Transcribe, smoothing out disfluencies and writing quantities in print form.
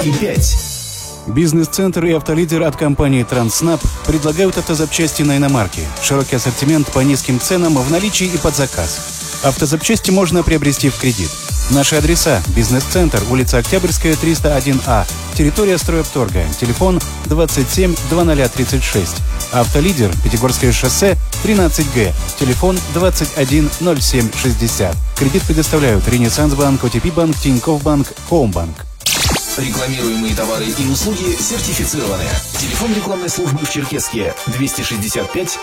и 5. Бизнес-центр и автолидер от компании «Транснаб» предлагают автозапчасти на иномарки. Широкий ассортимент по низким ценам в наличии и под заказ. Автозапчасти можно приобрести в кредит. Наши адреса: бизнес-центр, улица Октябрьская, 301А, территория стройторга, телефон 27 2036. Автолидер, Пятигорское шоссе, 13Г, телефон 21 07 60. Кредит предоставляют Ренессанс-банк, ОТП-банк, Тинькофф-банк, Хоумбанк. Рекламируемые товары и услуги сертифицированы. Телефон рекламной службы в Черкесске 265